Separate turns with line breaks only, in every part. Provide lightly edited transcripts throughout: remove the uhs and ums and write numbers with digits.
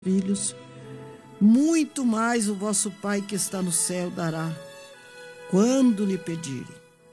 filhos, muito mais o vosso Pai que está no céu dará, quando lhe pedirem.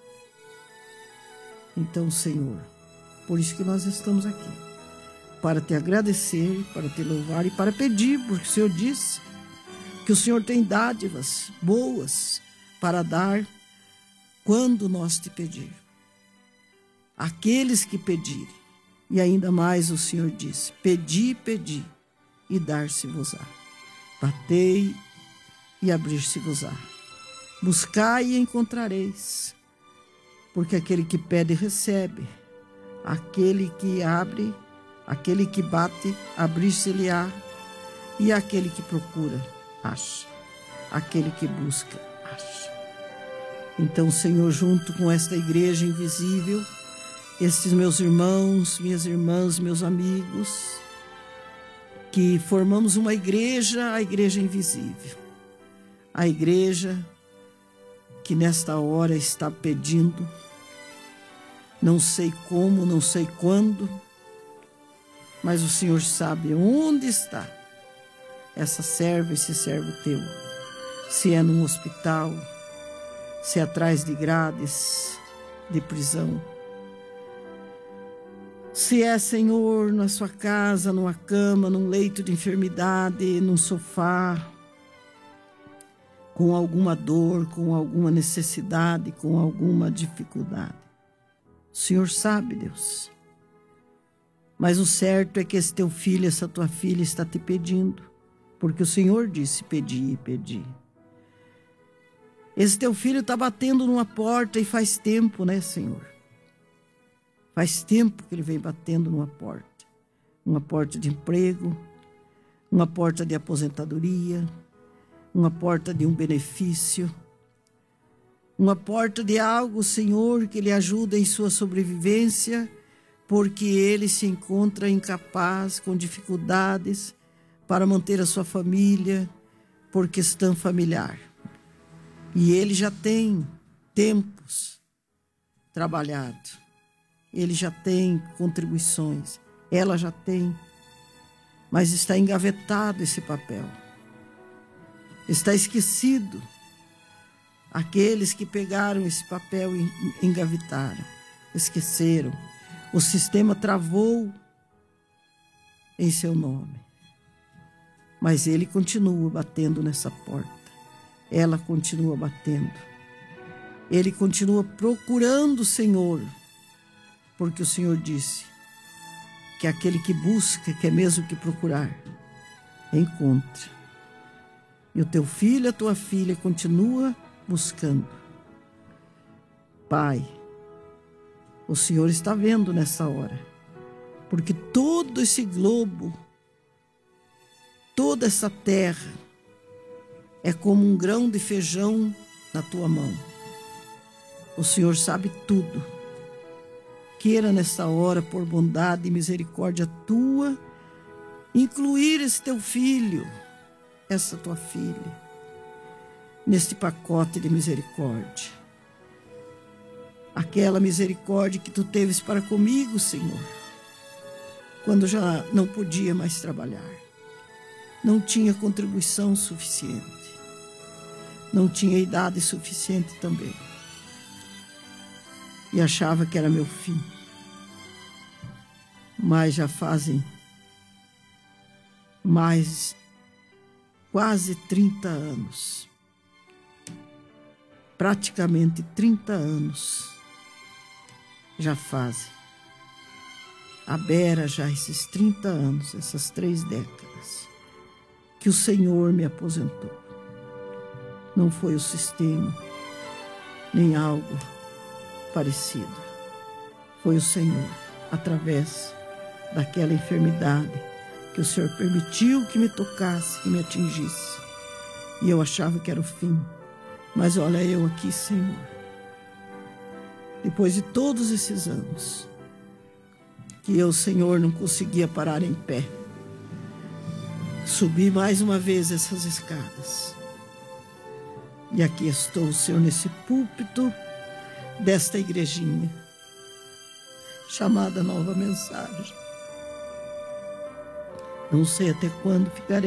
Então, Senhor, por isso que nós estamos aqui, para te agradecer, para te louvar e para pedir, porque o Senhor disse que o Senhor tem dádivas boas para dar quando nós te pedir. Aqueles que pedirem, e ainda mais o Senhor disse, pedi, pedi, e dar-se-vos-á. Batei e abrir-se-vos-á. Buscai e encontrareis, porque aquele que pede recebe, aquele que abre, aquele que bate, abrir-se-lhe-á, e aquele que procura, acha, aquele que busca, acha. Então, Senhor, junto com esta igreja invisível, estes meus irmãos, minhas irmãs, meus amigos, que formamos uma igreja, a igreja invisível, a igreja que nesta hora está pedindo, não sei como, não sei quando, mas o Senhor sabe onde está essa serva, esse servo teu, se é num hospital, se é atrás de grades de prisão, se é, Senhor, na sua casa, numa cama, num leito de enfermidade, num sofá, com alguma dor, com alguma necessidade, com alguma dificuldade. O Senhor sabe, Deus. Mas o certo é que esse teu filho, essa tua filha está te pedindo, porque o Senhor disse, pedi e pedi. Esse teu filho está batendo numa porta e faz tempo, né, Senhor? Faz tempo que ele vem batendo numa porta de emprego, uma porta de aposentadoria, uma porta de um benefício, uma porta de algo, Senhor, que lhe ajuda em sua sobrevivência, porque ele se encontra incapaz, com dificuldades para manter a sua família, por questão familiar. E ele já tem tempos trabalhado. Ele já tem contribuições, ela já tem, mas está engavetado esse papel. Está esquecido. Aqueles que pegaram esse papel e engavetaram, esqueceram. O sistema travou em seu nome. Mas ele continua batendo nessa porta. Ela continua batendo. Ele continua procurando o Senhor. Porque o Senhor disse que aquele que busca, que é mesmo que procurar, encontra. E o teu filho, a tua filha, continua buscando. Pai, o Senhor está vendo nessa hora, porque todo esse globo, toda essa terra, é como um grão de feijão na tua mão. O Senhor sabe tudo. Queira nessa hora, por bondade e misericórdia tua, incluir esse teu filho, essa tua filha, neste pacote de misericórdia. Aquela misericórdia que tu teves para comigo, Senhor, quando já não podia mais trabalhar, não tinha contribuição suficiente, não tinha idade suficiente também. E achava que era meu fim. Mas já fazem mais quase 30 anos. Praticamente 30 anos já fazem. A beira já esses 30 anos, essas 3 décadas, que o Senhor me aposentou. Não foi o sistema, nem algo parecido. Foi o Senhor, através daquela enfermidade que o Senhor permitiu que me tocasse, que me atingisse. E eu achava que era o fim. Mas olha eu aqui, Senhor. Depois de todos esses anos, que eu, Senhor, não conseguia parar em pé. Subi mais uma vez essas escadas. E aqui estou, Senhor, nesse púlpito desta igrejinha, chamada Nova Mensagem. Não sei até quando ficarei